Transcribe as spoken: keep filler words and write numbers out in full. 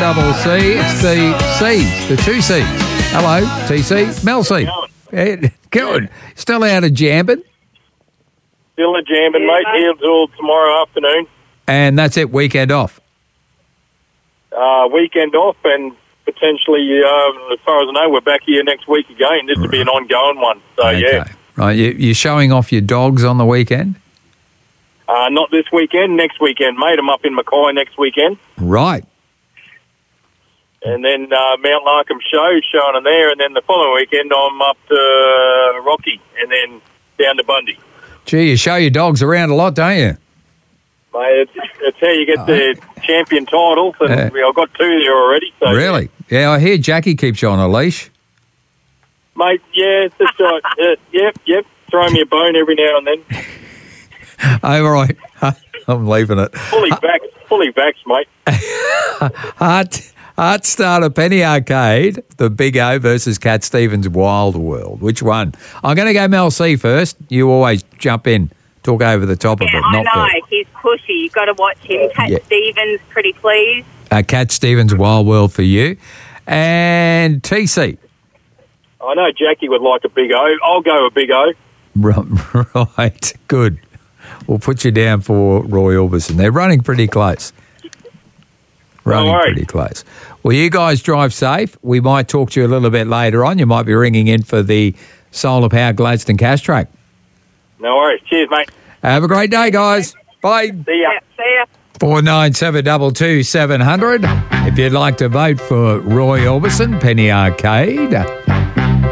double C. It's the C's, the two C's. Hello, T C. Mel C. Hey, good. Still out of jambing? Still a jambing, mate. Here till tomorrow afternoon. And that's it, weekend off? Uh, weekend off, and potentially, uh, as far as I know, we're back here next week again. This will be an ongoing one. So, okay. yeah. Right, you, you're showing off your dogs on the weekend? Uh, not this weekend, next weekend, mate. I'm up in Mackay next weekend. Right. And then uh, Mount Larkham Show showing in there, and then the following weekend I'm up to uh, Rocky, and then down to Bundy. Gee, you show your dogs around a lot, don't you? Mate, it's, it's how you get the champion titles, and Yeah. I've got two there already. So, Really? Yeah, I hear Jackie keeps you on a leash. Mate, yeah, it's just, uh, uh, yep, yep. Throw me a bone every now and then. Oh, all right. I'm leaving it. Fully vaxxed, fully vaxxed, mate. Heart, Heart Starter Penny Arcade, the Big O versus Cat Stevens Wild World. Which one? I'm going to go Mel C first. You always jump in, talk over the top Yeah, of it. I Not know. fair. He's pushy. You've got to watch him. Cat Yeah. Stevens, pretty pleased. Uh, Cat Stevens Wild World for you. And T C. I know Jackie would like a big O. I'll go a big O. Right. Good. We'll put you down for Roy Orbison. They're running pretty close. Running worries. pretty close. Well, you guys drive safe. We might talk to you a little bit later on. You might be ringing in for the Solar Power Gladstone Cash Track. No worries. Cheers, mate. Have a great day, guys. Bye. See ya. Yeah, see ya. four nine seven two two seven zero zero. If you'd like to vote for Roy Orbison, Penny Arcade,